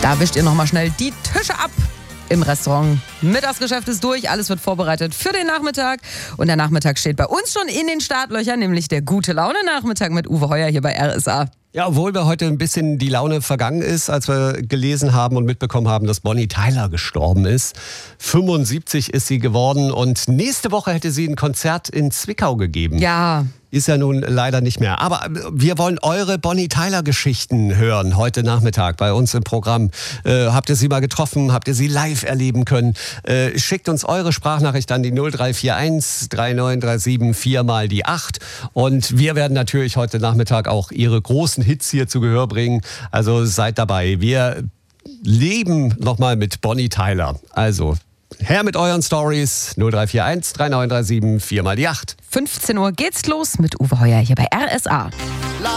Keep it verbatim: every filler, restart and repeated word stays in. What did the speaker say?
Da wischt ihr nochmal schnell die Tische ab im Restaurant. Mittagsgeschäft ist durch, alles wird vorbereitet für den Nachmittag. Und der Nachmittag steht bei uns schon in den Startlöchern, nämlich der Gute-Laune-Nachmittag mit Uwe Heuer hier bei R S A. Ja, obwohl wir heute ein bisschen die Laune vergangen ist, als wir gelesen haben und mitbekommen haben, dass Bonnie Tyler gestorben ist. fünfundsiebzig ist sie geworden und nächste Woche hätte sie ein Konzert in Zwickau gegeben. Ja. Ist ja nun leider nicht mehr. Aber wir wollen eure Bonnie Tyler-Geschichten hören heute Nachmittag bei uns im Programm. Äh, habt ihr sie mal getroffen? Habt ihr sie live erleben können? Äh, schickt uns eure Sprachnachricht an die null drei vier eins drei neun drei sieben vier mal die acht. Und wir werden natürlich heute Nachmittag auch ihre großen Hits hier zu Gehör bringen. Also seid dabei. Wir leben nochmal mit Bonnie Tyler. Also her mit euren Stories. null drei vier eins drei neun drei sieben vier mal die acht. fünfzehn Uhr geht's los mit Uwe Heuer hier bei R S A.